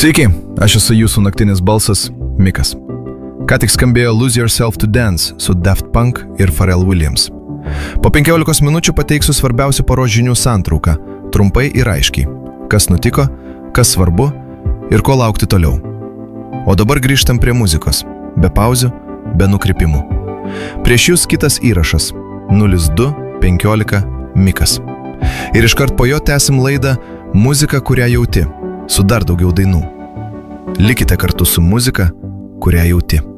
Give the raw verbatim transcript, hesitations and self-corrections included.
Sveiki, aš esu jūsų naktinis balsas, Mikas. Ką tik skambėjo Lose Yourself to Dance su Daft Punk ir Pharrell Williams. Po penkiolikos minučių pateiksiu svarbiausių paros žinių santrauką, trumpai ir aiškiai. Kas nutiko, kas svarbu ir ko laukti toliau. O dabar grįžtam prie muzikos, be pauzių, be nukrypimų. Prieš jūs kitas įrašas nulis du penkiolika Mikas. Ir iškart po jo tęsim laidą Muzika, kurią jauti, su dar daugiau dainų. Likite kartu su muzika, kurią jauti.